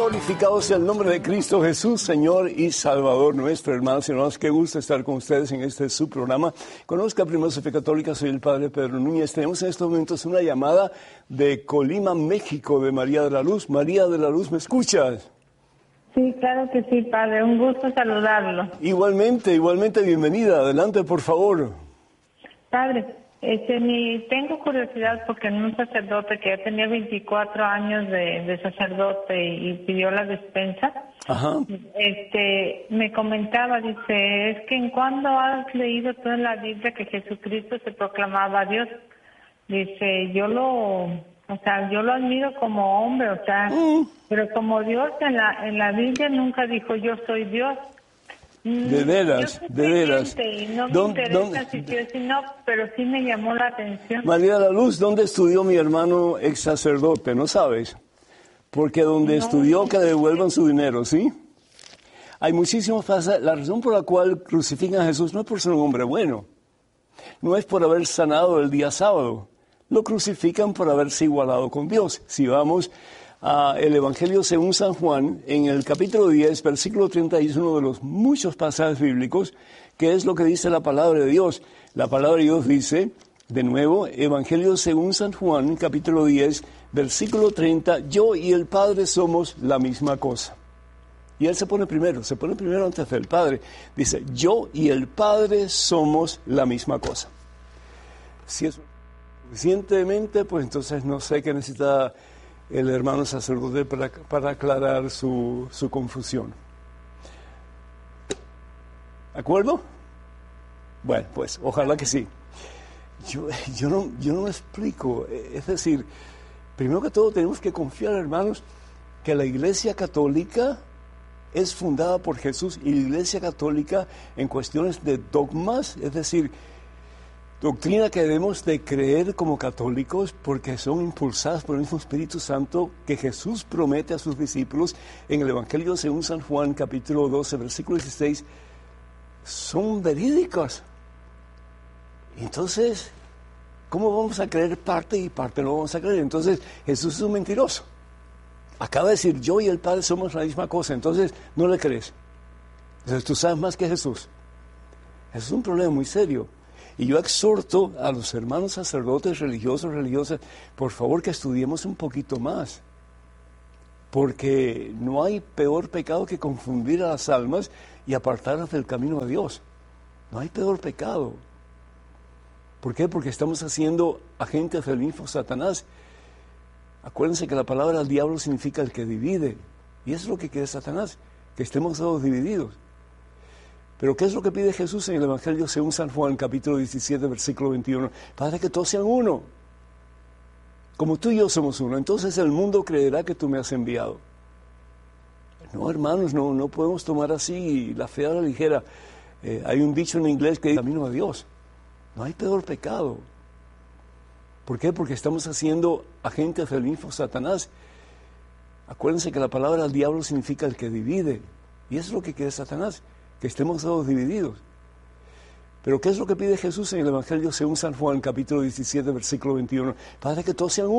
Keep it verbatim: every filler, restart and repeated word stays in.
Glorificado sea el nombre de Cristo Jesús, Señor y Salvador nuestro. Hermanos y hermanas, qué gusto estar con ustedes en este su programa. Conozca primero su fe católica, soy el Padre Pedro Núñez. Tenemos en estos momentos una llamada de Colima, México, de María de la Luz. María de la Luz, ¿me escuchas? Sí, claro que sí, Padre. Un gusto saludarlo. Igualmente, igualmente, bienvenida. Adelante, por favor. Padre, este, mi, tengo curiosidad porque en un sacerdote que ya tenía veinticuatro años de, de sacerdote y, y pidió la despensa, Ajá. este, me comentaba, dice, es que ¿en cuándo has leído tú en la Biblia que Jesucristo se proclamaba a Dios? Dice, yo lo, o sea, yo lo admiro como hombre, o sea, mm. pero como Dios en la, en la Biblia nunca dijo yo soy Dios. De veras, de veras. Y no me ¿Dónde, interesa dónde? si sí o si no, pero sí me llamó la atención. María de la Luz, ¿dónde estudió mi hermano ex sacerdote? ¿No sabes? Porque donde No. estudió que le devuelvan su dinero, ¿sí? Hay muchísimos pasajes. La razón por la cual crucifican a Jesús no es por ser un hombre bueno. No es por haber sanado el día sábado. Lo crucifican por haberse igualado con Dios. Si vamos al Evangelio según San Juan, en el capítulo diez, versículo treinta, es uno de los muchos pasajes bíblicos, que es lo que dice la palabra de Dios. La palabra de Dios dice, de nuevo, Evangelio según San Juan, capítulo diez, versículo treinta, yo y el Padre somos la misma cosa. Y Él se pone primero, se pone primero antes del Padre. Dice, yo y el Padre somos la misma cosa. Si es suficientemente, pues entonces no sé qué necesita el hermano sacerdote para, para aclarar su, su confusión. ¿De acuerdo? Bueno, pues ojalá que sí. Yo, yo, no, yo no me explico. Es decir, primero que todo tenemos que confiar, hermanos, que la Iglesia Católica es fundada por Jesús, y la Iglesia Católica en cuestiones de dogmas, es decir, doctrina que debemos de creer como católicos porque son impulsadas por el mismo Espíritu Santo que Jesús promete a sus discípulos en el Evangelio según San Juan, capítulo doce, versículo dieciséis, son verídicas. Entonces, ¿cómo vamos a creer parte y parte no vamos a creer? Entonces, Jesús es un mentiroso. Acaba de decir, yo y el Padre somos la misma cosa, entonces no le crees. Entonces tú sabes más que Jesús. Eso es un problema muy serio. Y yo exhorto a los hermanos sacerdotes, religiosos, religiosas, por favor que estudiemos un poquito más. Porque no hay peor pecado que confundir a las almas y apartarlas del camino de Dios. No hay peor pecado. ¿Por qué? Porque estamos haciendo agentes del mismo Satanás. Acuérdense que la palabra al diablo significa el que divide. Y eso es lo que quiere Satanás, que estemos todos divididos. Pero ¿qué es lo que pide Jesús en el Evangelio según San Juan, capítulo diecisiete, versículo veintiuno? Padre, que todos sean uno. Como tú y yo somos uno, entonces el mundo creerá que tú me has enviado. No, hermanos, no, no podemos tomar así la fe a la ligera. Eh, hay un dicho en inglés que dice, camino a Dios. No hay peor pecado. ¿Por qué? Porque estamos haciendo agentes del mismo Satanás. Acuérdense que la palabra al diablo significa el que divide. Y eso es lo que quiere Satanás, que estemos todos divididos. Pero ¿qué es lo que pide Jesús en el Evangelio según San Juan, capítulo diecisiete, versículo veintiuno? Padre, que todos sean uno.